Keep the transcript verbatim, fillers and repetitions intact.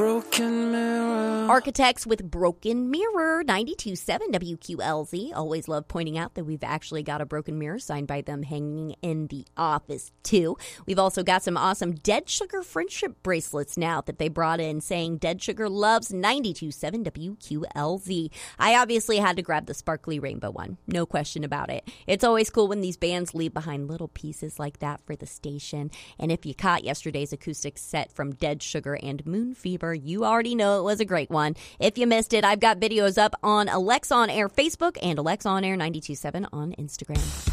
broken mirror. Architects with Broken Mirror, ninety-two point seven W Q L Z. Always love pointing out that we've actually got a broken mirror signed by them hanging in the office, too. We've also got some awesome Dead Sugar friendship bracelets now that they brought in saying Dead Sugar loves ninety-two point seven W Q L Z. I obviously had to grab the sparkly rainbow one. No question about it. It's always cool when these bands leave behind little pieces like that for the station. And if you caught yesterday's acoustic set from Dead Sugar and Moon Fever, you already know it was a great one. If you missed it, I've got videos up on Alexa On Air Facebook and Alexa On Air ninety-two point seven on Instagram.